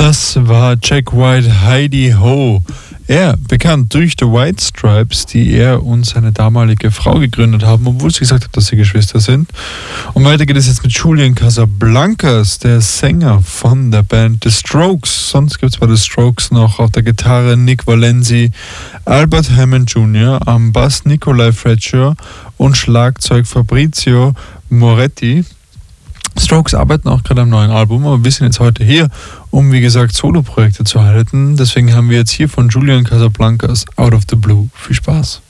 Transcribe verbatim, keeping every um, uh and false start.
Das war Jack White, Heidi Ho. Er, bekannt durch The White Stripes, die er und seine damalige Frau gegründet haben, obwohl sie gesagt hat, dass sie Geschwister sind. Und weiter geht es jetzt mit Julian Casablancas, der Sänger von der Band The Strokes. Sonst gibt es bei The Strokes noch auf der Gitarre Nick Valenzi, Albert Hammond Junior, am Bass Nikolai Fletcher und Schlagzeug Fabrizio Moretti. Strokes arbeiten auch gerade am neuen Album, aber wir sind jetzt heute hier, um wie gesagt Solo-Projekte zu halten. Deswegen haben wir jetzt hier von Julian Casablancas Out of the Blue. Viel Spaß.